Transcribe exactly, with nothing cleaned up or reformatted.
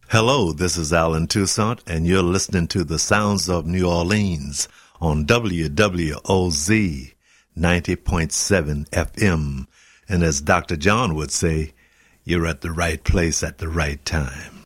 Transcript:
Hello, this is Alan Toussaint, and you're listening to the Sounds of New Orleans on W W O Z ninety point seven F M. And as Doctor John would say, you're at the right place at the right time.